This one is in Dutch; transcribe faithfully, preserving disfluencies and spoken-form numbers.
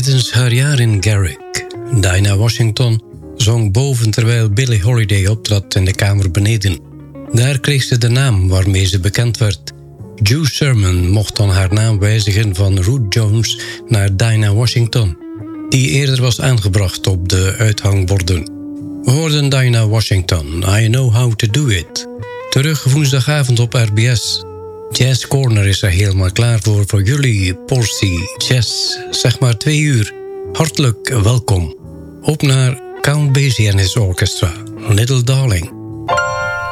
Tijdens haar jaar in Garrick, Dinah Washington zong boven terwijl Billie Holiday optrad in de kamer beneden. Daar kreeg ze de naam waarmee ze bekend werd. Joe Sherman mocht dan haar naam wijzigen van Ruth Jones naar Dinah Washington, die eerder was aangebracht op de uithangborden. We hoorden Dinah Washington, I Know How to Do It. Terug woensdagavond op R B S. Jazz Corner is er helemaal klaar voor voor jullie portie jazz, zeg maar twee uur. Hartelijk welkom. Op naar Count Basie en his orchestra, Little Darling.